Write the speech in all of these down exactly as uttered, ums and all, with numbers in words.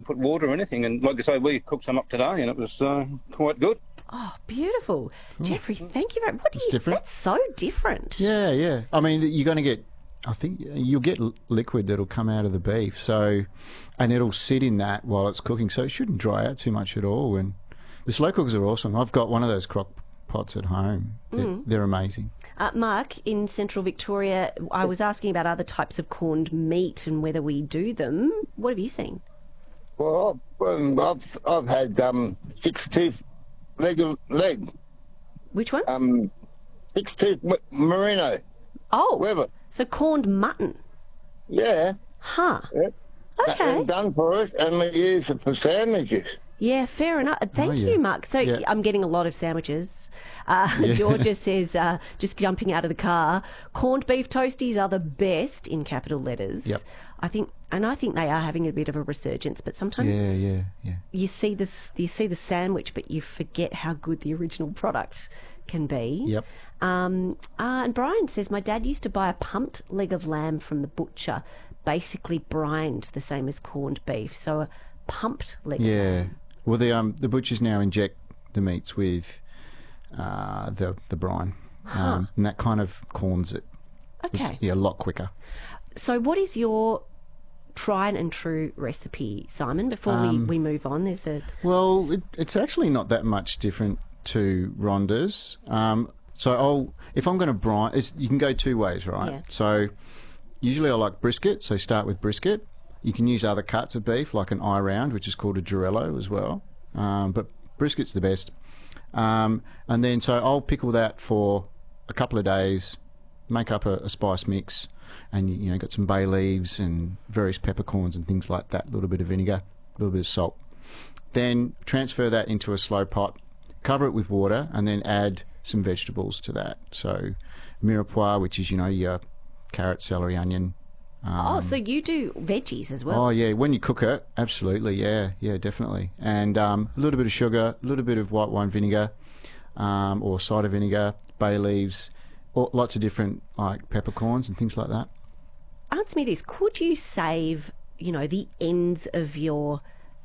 put water or anything. And like I say, we cooked some up today, and it was uh, quite good. Oh, beautiful. Jeffrey, thank you very much. What do It's you, different. That's so different. Yeah, yeah. I mean, you're going to get, I think you'll get l- liquid that'll come out of the beef. So, and it'll sit in that while it's cooking. So it shouldn't dry out too much at all. And the slow cookers are awesome. I've got one of those crock pots at home. They're, Mm. they're amazing. Uh, Mark, in Central Victoria, I was asking about other types of corned meat and whether we do them. What have you seen? Well, I've, um, I've, I've had um, fixed tooth leg, leg Which one? um, fixed tooth m- merino. oh, Whatever. so corned mutton. Yeah. Huh. Yep. Okay. And done for us, and we use it for sandwiches. Yeah, fair enough. Thank Oh, yeah. you, Mark. So Yeah. I'm getting a lot of sandwiches. Uh, Georgia says, uh, just jumping out of the car, corned beef toasties are the best in capital letters. Yep. I think, and I think they are having a bit of a resurgence. But sometimes Yeah, yeah, yeah. you see this, you see the sandwich, but you forget how good the original product can be. Yep. Um, uh, and Brian says, my dad used to buy a pumped leg of lamb from the butcher, basically brined, the same as corned beef. So a pumped leg of Yeah. lamb. Well, the um the butchers now inject the meats with uh, the the brine, um, and that kind of corns it. It's, Okay. yeah, a lot quicker. So what is your tried and true recipe, Simon, before Um, we, we move on? There's a... Well, it, it's actually not that much different to Rhonda's. Um, so I'll if I'm going to brine, it's, you can go two ways, right? Yeah. So usually I like brisket, so start with brisket. You can use other cuts of beef, like an eye round, which is called a Girello as well. Um, but brisket's the best. Um, and then, so I'll pickle that for a couple of days, make up a, a spice mix, and you know, got some bay leaves and various peppercorns and things like that, a little bit of vinegar, a little bit of salt. Then transfer that into a slow pot, cover it with water, and then add some vegetables to that. So mirepoix, which is, you know, your carrot, celery, onion. oh, so you do veggies as well? Oh yeah, when you cook it, absolutely, yeah, yeah, definitely. And um, a little bit of sugar, a little bit of white wine vinegar, um, or cider vinegar, bay leaves, or lots of different like peppercorns and things like that. Answer me this. Could you save, you know, the ends of your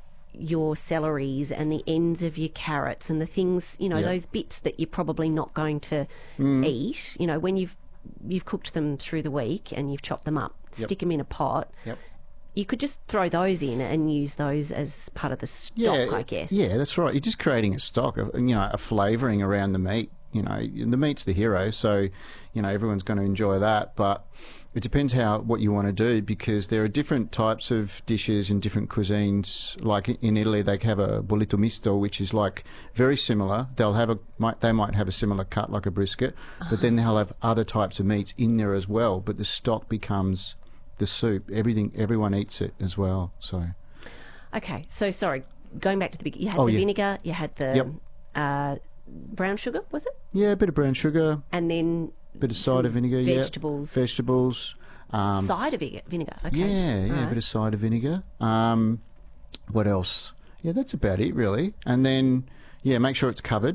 your celeries and the ends of your carrots and the things, you know, Yep. those bits that you're probably not going to Mm. eat, you know, when you've you've cooked them through the week and you've chopped them up, Yep. stick them in a pot. Yep. You could just throw those in and use those as part of the stock, Yeah, I guess. Yeah, that's right. You're just creating a stock, of, you know, a flavouring around the meat. You know, the meat's the hero, so you know everyone's going to enjoy that. But it depends how what you want to do, because there are different types of dishes in different cuisines. Like in Italy, they have a bollito misto, which is like very similar. They'll have a might they might have a similar cut like a brisket, but then they'll have other types of meats in there as well. But the stock becomes the soup. Everything, everyone eats it as well. So Okay, so sorry, going back to the beginning, you had Oh, the yeah. vinegar, you had the Yep. uh, brown sugar, was it? yeah, a bit of brown sugar, And then bit of cider some vinegar, yeah, vegetables. vegetables. Um, cider vig- vinegar. Okay. Yeah, yeah, a bit of cider vinegar. Um, what else? Yeah, that's about it really. And then, yeah, make sure it's covered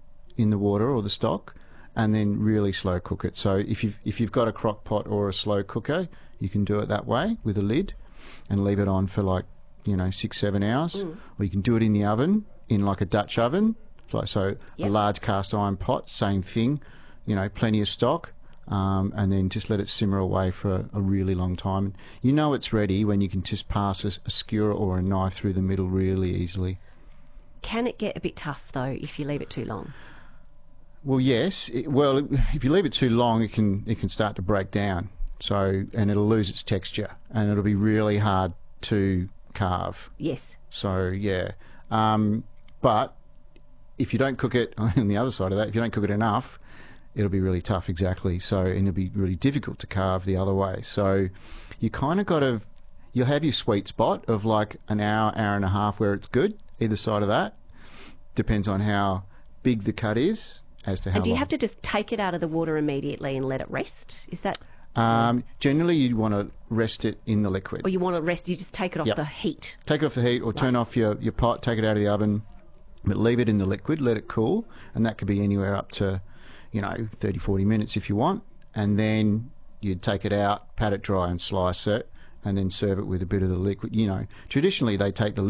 in the water or the stock, and then really slow cook it. So if you've if you've got a crock pot or a slow cooker, you can do it that way with a lid, and leave it on for like you know six seven hours, Mm. or you can do it in the oven in like a Dutch oven. So, so Yep. a large cast iron pot, same thing. You know, plenty of stock. Um, and then just let it simmer away for a, a really long time. You know it's ready when you can just pass a, a skewer or a knife through the middle really easily. Can it get a bit tough though if you leave it too long? Well, yes. It, well, if you leave it too long, it can it can start to break down. So, and it'll lose its texture, and it'll be really hard to carve. Yes. So, yeah. Um, but if you don't cook it on the other side of that, if you don't cook it enough, it'll be really tough, exactly. So, and it'll be really difficult to carve the other way. So, you kind of got to, you'll have your sweet spot of like an hour, hour and a half where it's good, either side of that. Depends on how big the cut is as to how And do you long. have to just take it out of the water immediately and let it rest? Is that, Um, generally, you'd want to rest it in the liquid. or you want to rest? You just take it off Yep. the heat. Take it off the heat or turn off your, your pot, take it out of the oven, but leave it in the liquid, let it cool, and that could be anywhere up to, you know, thirty, forty minutes if you want. And then you'd take it out, pat it dry and slice it, and then serve it with a bit of the liquid. You know, traditionally they take the